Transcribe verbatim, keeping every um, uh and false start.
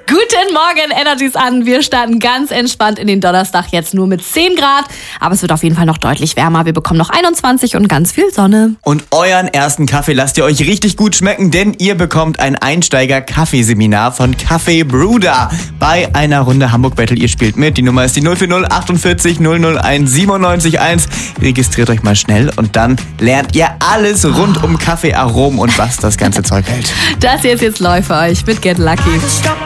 Guten Morgen, Energy's an. Wir starten ganz entspannt in den Donnerstag, jetzt nur mit zehn Grad. Aber es wird auf jeden Fall noch deutlich wärmer. Wir bekommen noch einundzwanzig und ganz viel Sonne. Und euren ersten Kaffee lasst ihr euch richtig gut schmecken, denn ihr bekommt ein Einsteiger-Kaffeeseminar von Kaffee Bruder bei einer Runde Hamburg Battle. Ihr spielt mit. Die Nummer ist die null vier null achtundvierzig null null eins siebenundneunzig eins. Registriert euch mal schnell und dann lernt ihr alles rund um Kaffeearomen und was das ganze Zeug hält. Das hier ist jetzt läuft für euch mit Get Lucky.